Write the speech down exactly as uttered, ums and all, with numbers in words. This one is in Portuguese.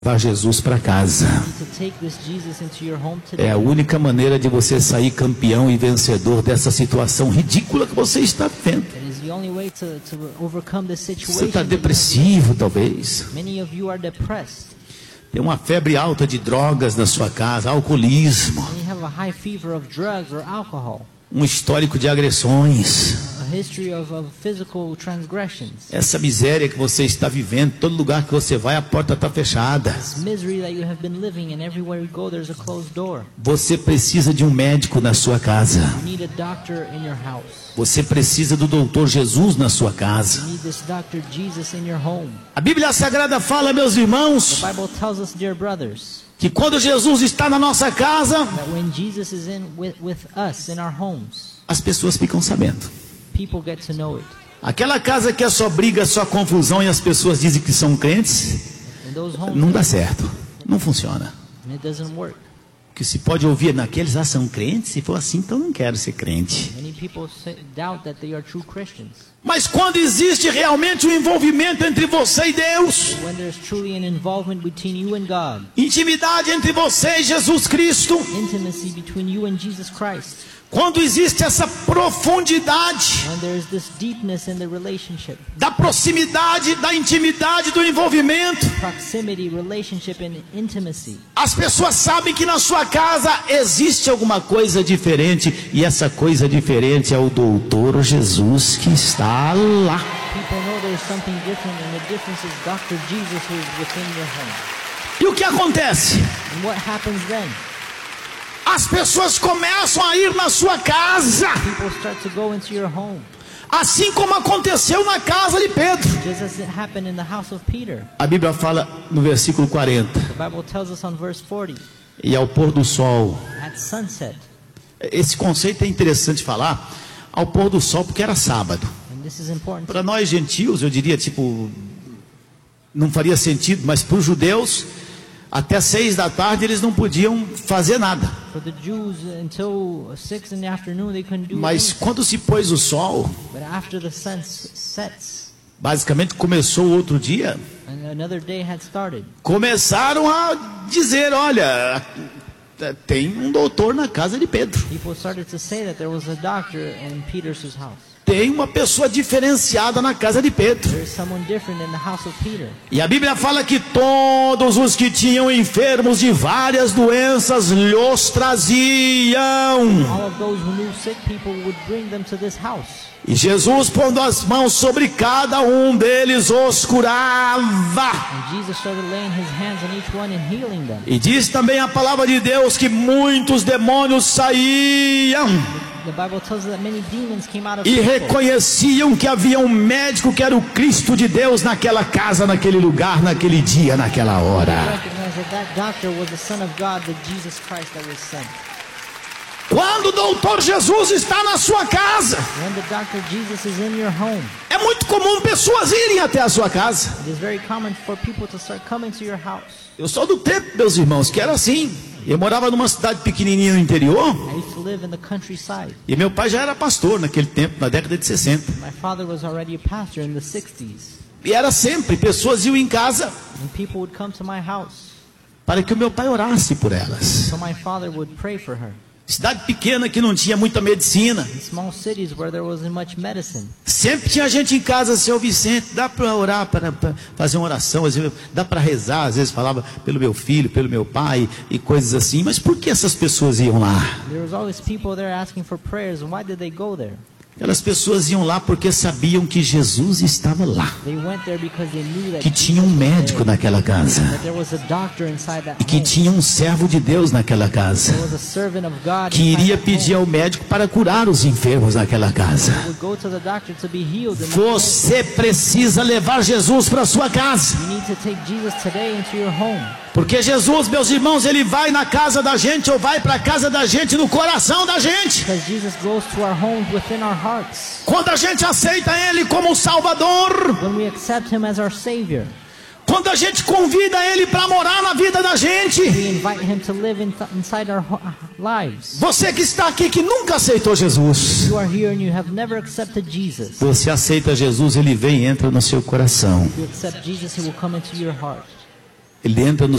levar Jesus para casa. É a única maneira de você sair campeão e vencedor dessa situação ridícula que você está vivendo. Você está depressivo, talvez. Tem uma febre alta de drogas na sua casa, alcoolismo, um histórico de agressões. Essa miséria que você está vivendo, todo lugar que você vai, a porta está fechada. Você precisa de um médico na sua casa. Você precisa do doutor Jesus na sua casa. A Bíblia Sagrada fala, meus irmãos, que quando Jesus está na nossa casa, as pessoas ficam sabendo. Aquela casa que é só briga, só confusão e as pessoas dizem que são crentes, não dá certo, não funciona. O que se pode ouvir naqueles, ah, são crentes, se for assim, então não quero ser crente. Mas quando existe realmente um envolvimento entre você e Deus, intimidade entre você e Jesus Cristo, quando existe essa profundidade da proximidade, da intimidade, do envolvimento, as pessoas sabem que na sua casa existe alguma coisa diferente, e essa coisa diferente é o doutor Jesus que está lá. E o que acontece? As pessoas começam a ir na sua casa, assim como aconteceu na casa de Pedro. A Bíblia fala no versículo quarenta, e ao pôr do sol. Esse conceito é interessante falar, ao pôr do sol, porque era sábado. Para nós gentios, eu diria, tipo, não faria sentido, mas para os judeus, até seis da tarde eles não podiam fazer nada. Mas quando se pôs o sol, basicamente começou o outro dia, começaram a dizer, olha, tem um doutor na casa de Pedro. Tem uma pessoa diferenciada na casa de Pedro. E a Bíblia fala que todos os que tinham enfermos de várias doenças lhes traziam. E Jesus, pondo as mãos sobre cada um deles, os curava. E diz também a palavra de Deus que muitos demônios saíam. E reconheciam que havia um médico que era o Cristo de Deus naquela casa, naquele lugar, naquele dia, naquela hora. Quando o doutor Jesus está na sua casa, é muito comum pessoas irem até a sua casa. Eu sou do tempo, meus irmãos, que era assim. Eu morava numa cidade pequenininha no interior, e meu pai já era pastor naquele tempo, na década de sessenta. E era sempre, pessoas iam em casa para que o meu pai orasse por elas. Cidade pequena que não tinha muita medicina. Sempre tinha gente em casa, seu Vicente, dá para orar, para fazer uma oração, às vezes, dá para rezar, às vezes falava pelo meu filho, pelo meu pai e coisas assim. Mas por que essas pessoas iam lá? Aquelas pessoas iam lá porque sabiam que Jesus estava lá, que tinha um médico naquela casa, e que tinha um servo de Deus naquela casa, que iria pedir ao médico para curar os enfermos naquela casa. Você precisa levar Jesus para sua casa, porque Jesus, meus irmãos, Ele vai na casa da gente, ou vai para a casa da gente, no coração da gente. Quando a gente aceita Ele como Salvador, quando a gente convida Ele para morar na vida da gente. Você que está aqui que nunca aceitou Jesus, você aceita Jesus, Ele vem e entra no seu coração. Ele entra no